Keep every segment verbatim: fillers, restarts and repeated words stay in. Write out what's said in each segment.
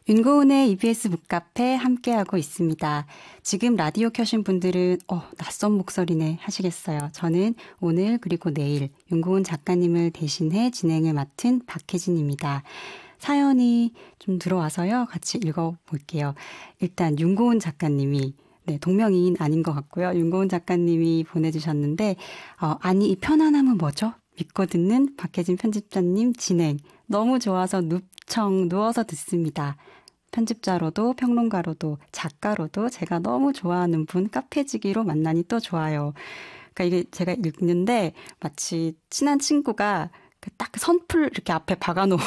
윤고은의 이비에스 북카페 함께하고 있습니다. 지금 라디오 켜신 분들은 어, 낯선 목소리네 하시겠어요. 저는 오늘 그리고 내일 윤고은 작가님을 대신해 진행을 맡은 박혜진입니다. 사연이 좀 들어와서요. 같이 읽어볼게요. 일단 윤고은 작가님이 네, 동명이인 아닌 것 같고요. 윤고은 작가님이 보내주셨는데 어, 아니 이 편안함은 뭐죠? 믿고 듣는 박혜진 편집자님 진행 너무 좋아서 눕청 누워서 듣습니다. 편집자로도 평론가로도 작가로도 제가 너무 좋아하는 분 카페지기로 만나니 또 좋아요. 그러니까 이게 제가 읽는데 마치 친한 친구가 딱 선풀 이렇게 앞에 박아놓으면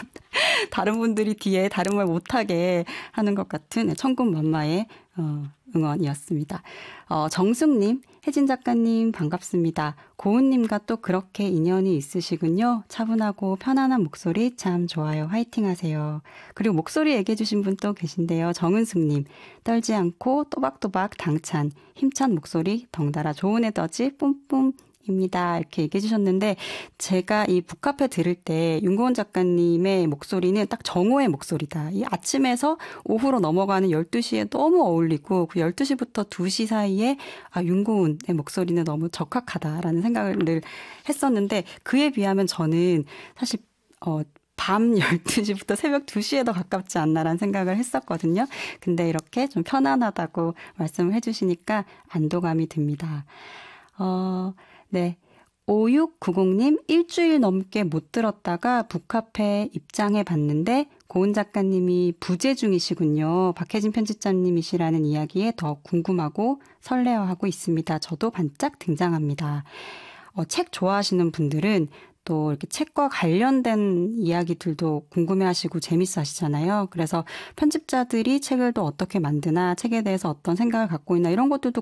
다른 분들이 뒤에 다른 말 못하게 하는 것 같은 천군만마의 어, 응원이었습니다. 어, 정숙님, 혜진 작가님 반갑습니다. 고은님과 또 그렇게 인연이 있으시군요. 차분하고 편안한 목소리 참 좋아요. 화이팅 하세요. 그리고 목소리 얘기해 주신 분 또 계신데요. 정은숙님, 떨지 않고 또박또박 당찬 힘찬 목소리 덩달아 좋은 에너지 뿜뿜 입니다. 이렇게 얘기해 주셨는데 제가 이 북카페 들을 때 윤고은 작가님의 목소리는 딱 정오의 목소리다. 이 아침에서 오후로 넘어가는 열두 시에 너무 어울리고 그 열두 시부터 두 시 사이에 아 윤고은의 목소리는 너무 적합하다라는 생각을 늘 했었는데 그에 비하면 저는 사실 어 밤 열두 시부터 새벽 두 시에 더 가깝지 않나라는 생각을 했었거든요. 근데 이렇게 좀 편안하다고 말씀을 해주시니까 안도감이 듭니다. 어... 네. 오육구공님 일주일 넘게 못 들었다가 북카페 입장해 봤는데 고은 작가님이 부재 중이시군요. 박혜진 편집자님이시라는 이야기에 더 궁금하고 설레어하고 있습니다. 저도 반짝 등장합니다. 어, 책 좋아하시는 분들은 또 이렇게 책과 관련된 이야기들도 궁금해하시고 재밌어 하시잖아요. 그래서 편집자들이 책을 또 어떻게 만드나 책에 대해서 어떤 생각을 갖고 있나 이런 것들도